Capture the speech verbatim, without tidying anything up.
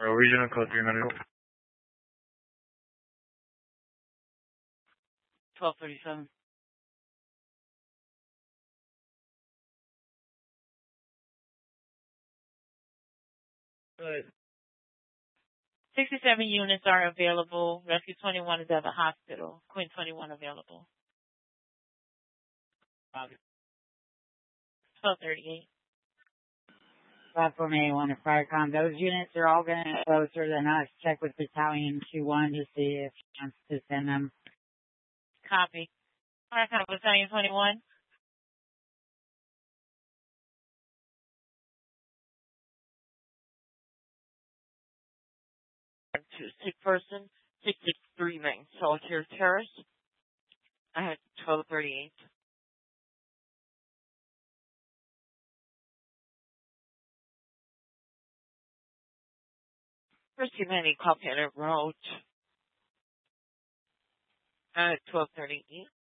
Uh, regional code three hundred. twelve thirty-seven. Good. sixty-seven units are available. Rescue twenty-one is at the hospital. Queen twenty-one available. twelve thirty-eight. Platform A one to Firecom. Those units are all going to go through the us. Check with Battalion Q one to see if she wants to send them. Copy. Firecom Battalion twenty-one. To sick person, six six three nine, Solitaire Terrace. I had twelve thirty-eight. First Humanity Copy Road. I had twelve thirty-eight.